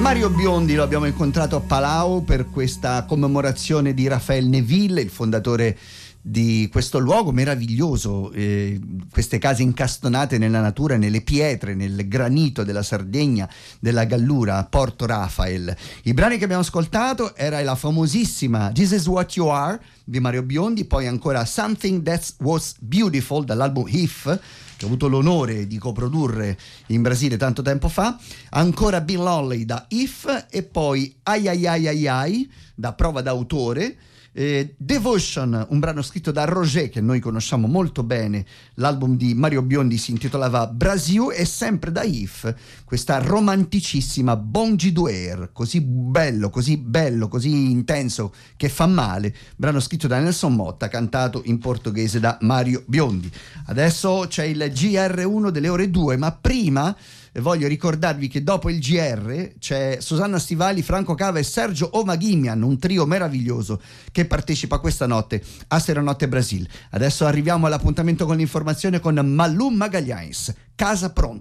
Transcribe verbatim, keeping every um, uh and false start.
Mario Biondi lo abbiamo incontrato a Palau per questa commemorazione di Raphaël Neville, il fondatore di questo luogo meraviglioso, eh, queste case incastonate nella natura, nelle pietre, nel granito della Sardegna, della Gallura, Porto Raphael. I brani che abbiamo ascoltato era la famosissima This Is What You Are di Mario Biondi, poi ancora Something That Was Beautiful dall'album If, che ho avuto l'onore di coprodurre in Brasile tanto tempo fa, ancora Bill Longley da If, e poi Ai Ai Ai Ai Ai da Prova d'autore, eh, Devotion, un brano scritto da Roger che noi conosciamo molto bene. L'album di Mario Biondi si intitolava Brasil, e sempre da If questa romanticissima Bongi Doer, così bello, così bello, così intenso che fa male, brano scritto da Nelson Motta, cantato in portoghese da Mario Biondi. Adesso c'è il G R uno delle ore due, ma prima voglio ricordarvi che dopo il G R c'è Susanna Stivali, Franco Cava e Sergio Omaghimian, un trio meraviglioso che partecipa questa notte a Seranotte Brasil. Adesso arriviamo all'appuntamento con l'informazione con Malum Magalhães. Casa pronta.